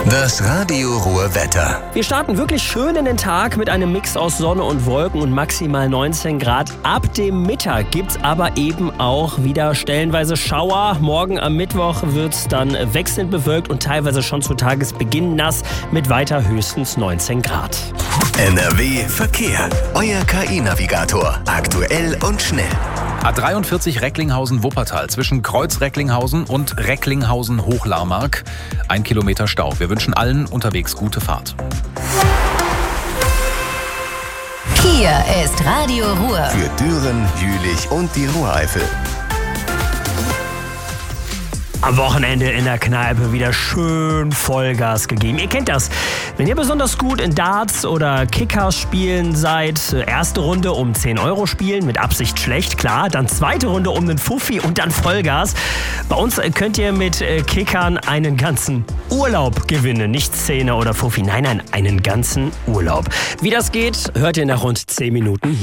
Das Radio Ruhr Wetter. Wir starten wirklich schön in den Tag mit einem Mix aus Sonne und Wolken und maximal 19 Grad. Ab dem Mittag gibt's aber eben auch wieder stellenweise Schauer. Morgen am Mittwoch wird's dann wechselnd bewölkt und teilweise schon zu Tagesbeginn nass mit weiter höchstens 19 Grad. NRW Verkehr. Euer KI-Navigator. Aktuell und schnell. A43 Recklinghausen-Wuppertal zwischen Kreuz-Recklinghausen und Recklinghausen-Hochlarmark. 1 Kilometer Stau. Wir wünschen allen unterwegs gute Fahrt. Hier ist Radio Ruhr. Für Düren, Jülich und die Ruhreifel. Am Wochenende in der Kneipe wieder schön Vollgas gegeben. Ihr kennt das. Wenn ihr besonders gut in Darts oder Kickers spielen seid, erste Runde um 10 Euro spielen, mit Absicht schlecht, klar. Dann zweite Runde um den Fuffi und dann Vollgas. Bei uns könnt ihr mit Kickern einen ganzen Urlaub gewinnen. Nicht Zehner oder Fuffi, nein, einen ganzen Urlaub. Wie das geht, hört ihr nach rund 10 Minuten.